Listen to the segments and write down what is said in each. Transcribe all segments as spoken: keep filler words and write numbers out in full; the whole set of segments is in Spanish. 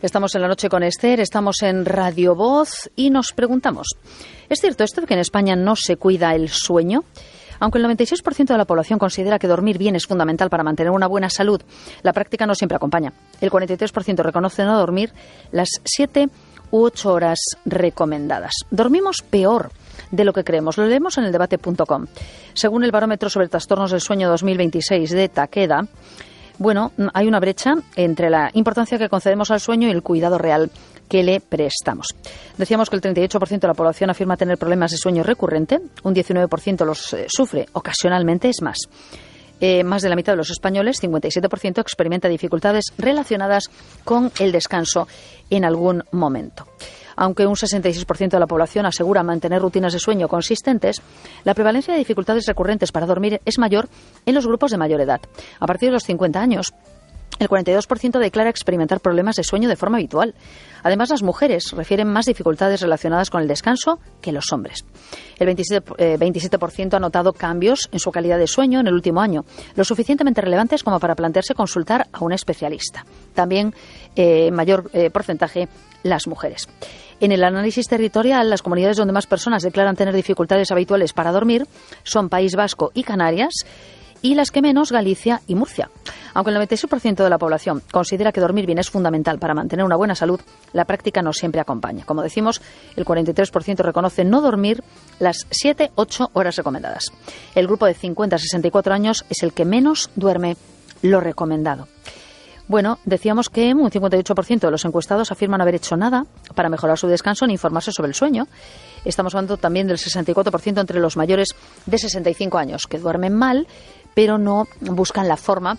Estamos en la noche con Esther, estamos en Radio Voz y nos preguntamos, ¿es cierto esto de que en España no se cuida el sueño? Aunque el noventa y seis por ciento de la población considera que dormir bien es fundamental para mantener una buena salud, la práctica no siempre acompaña. El cuarenta y tres por ciento reconoce no dormir las siete u ocho horas recomendadas. Dormimos peor de lo que creemos. Lo leemos en el debate punto com. Según el Barómetro sobre Trastornos del Sueño dos mil veintiséis de Takeda, bueno, hay una brecha entre la importancia que concedemos al sueño y el cuidado real que le prestamos. Decíamos que el treinta y ocho por ciento de la población afirma tener problemas de sueño recurrente, un diecinueve por ciento los eh, sufre ocasionalmente, es más. Eh, más de la mitad de los españoles, cincuenta y siete por ciento, experimenta dificultades relacionadas con el descanso en algún momento. Aunque un sesenta y seis por ciento de la población asegura mantener rutinas de sueño consistentes, la prevalencia de dificultades recurrentes para dormir es mayor en los grupos de mayor edad. A partir de los cincuenta años, el cuarenta y dos por ciento declara experimentar problemas de sueño de forma habitual. Además, las mujeres refieren más dificultades relacionadas con el descanso que los hombres. El veintisiete por ciento ha notado cambios en su calidad de sueño en el último año, lo suficientemente relevantes como para plantearse consultar a un especialista. También, eh, mayor eh, porcentaje, las mujeres. En el análisis territorial, las comunidades donde más personas declaran tener dificultades habituales para dormir son País Vasco y Canarias, y las que menos, Galicia y Murcia. Aunque el noventa y seis por ciento de la población considera que dormir bien es fundamental para mantener una buena salud, la práctica no siempre acompaña. Como decimos, el cuarenta y tres por ciento reconoce no dormir las siete u ocho horas recomendadas. El grupo de cincuenta a sesenta y cuatro años es el que menos duerme lo recomendado. Bueno, decíamos que un cincuenta y ocho por ciento de los encuestados afirman haber hecho nada para mejorar su descanso ni informarse sobre el sueño. Estamos hablando también del sesenta y cuatro por ciento entre los mayores de sesenta y cinco años, que duermen mal, pero no buscan la forma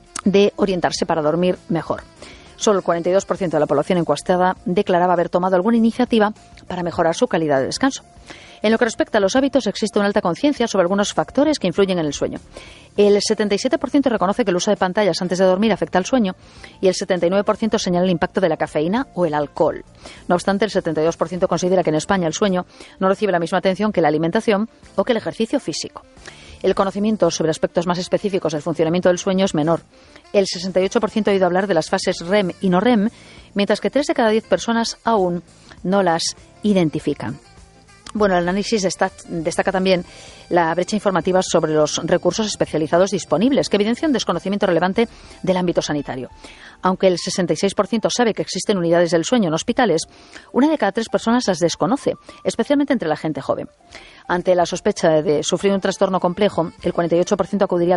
de orientarse para dormir mejor. Solo el cuarenta y dos por ciento de la población encuestada declaraba haber tomado alguna iniciativa para mejorar su calidad de descanso. En lo que respecta a los hábitos, existe una alta conciencia sobre algunos factores que influyen en el sueño. El setenta y siete por ciento reconoce que el uso de pantallas antes de dormir afecta al sueño y el setenta y nueve por ciento señala el impacto de la cafeína o el alcohol. No obstante, el setenta y dos por ciento considera que en España el sueño no recibe la misma atención que la alimentación o que el ejercicio físico. El conocimiento sobre aspectos más específicos del funcionamiento del sueño es menor. El sesenta y ocho por ciento ha oído hablar de las fases R E M y no R E M, mientras que tres de cada diez personas aún no las identifican. Bueno, el análisis destaca también la brecha informativa sobre los recursos especializados disponibles, que evidencian desconocimiento relevante del ámbito sanitario. Aunque el sesenta y seis por ciento sabe que existen unidades del sueño en hospitales, una de cada tres personas las desconoce, especialmente entre la gente joven. Ante la sospecha de sufrir un trastorno complejo, el cuarenta y ocho por ciento acudiría